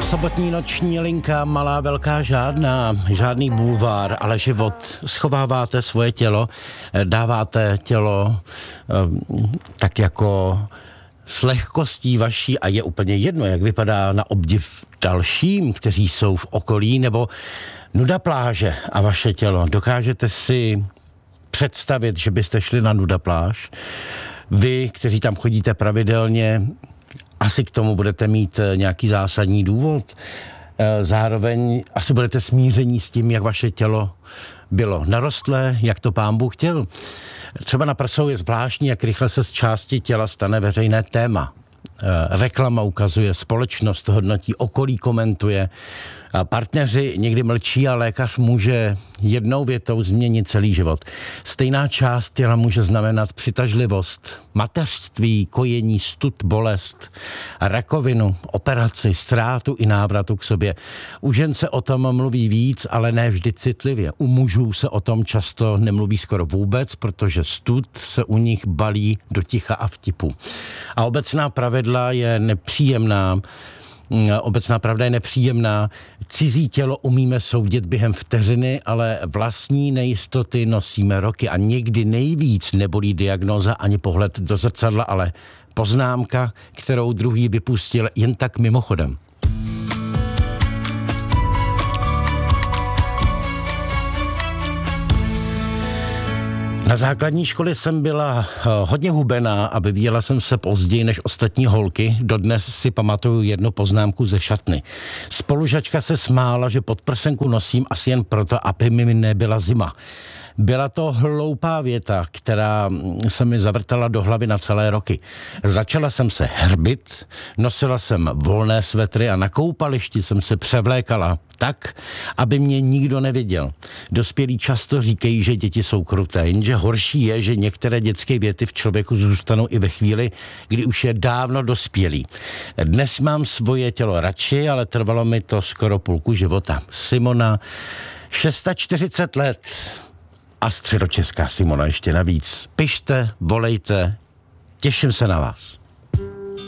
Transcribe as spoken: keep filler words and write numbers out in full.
Sobotní noční linka, malá, velká, žádná, žádný bulvár, ale život. Schováváte svoje tělo, dáváte tělo tak jako s lehkostí vaší a je úplně jedno, jak vypadá na obdiv dalším, kteří jsou v okolí, nebo nuda pláže a vaše tělo. Dokážete si představit, že byste šli na nuda pláž? Vy, kteří tam chodíte pravidelně, asi k tomu budete mít nějaký zásadní důvod. Zároveň asi budete smíření s tím, jak vaše tělo bylo narostlé, jak to Pán Bůh chtěl. Třeba na prsou je zvláštní, jak rychle se z části těla stane veřejné téma. Reklama ukazuje, společnost hodnotí, okolí komentuje. Partneři někdy mlčí a lékař může jednou větou změnit celý život. Stejná část těla může znamenat přitažlivost, mateřství, kojení, stud, bolest, rakovinu, operaci, ztrátu i návratu k sobě. U žen se o tom mluví víc, ale ne vždy citlivě. U mužů se o tom často nemluví skoro vůbec, protože stud se u nich balí do ticha a vtipu. A obecná pravidla je nepříjemná. Obecná pravda je nepříjemná. Cizí tělo umíme soudit během vteřiny, ale vlastní nejistoty nosíme roky a někdy nejvíc nebolí diagnóza ani pohled do zrcadla, ale poznámka, kterou druhý vypustil jen tak mimochodem. Na základní škole jsem byla hodně hubená a vyvíjela jsem se později než ostatní holky. Dodnes si pamatuju jednu poznámku ze šatny. Spolužačka se smála, že podprsenku nosím asi jen proto, aby mi nebyla zima. Byla to hloupá věta, která se mi zavrtala do hlavy na celé roky. Začala jsem se hrbit, nosila jsem volné svetry a na koupališti jsem se převlékala tak, aby mě nikdo neviděl. Dospělí často říkají, že děti jsou kruté, jenže horší je, že některé dětské věty v člověku zůstanou i ve chvíli, kdy už je dávno dospělý. Dnes mám svoje tělo radši, ale trvalo mi to skoro půlku života. Simona, čtyřicet šest let. A středočeská Simona ještě navíc. Pište, volejte, těším se na vás.